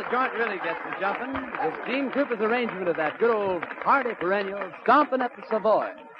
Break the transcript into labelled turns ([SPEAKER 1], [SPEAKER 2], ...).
[SPEAKER 1] joint really gets to jumping, it's Gene Cooper's arrangement of that good old hearty perennial, Stompin' at the Savoy.